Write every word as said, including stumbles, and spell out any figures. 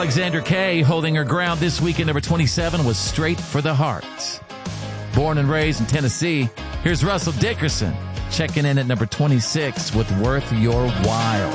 Alexander Kay holding her ground this week at number twenty-seven was Straight for the Heart. Born and raised in Tennessee, here's Russell Dickerson checking in at number twenty-six with Worth Your While.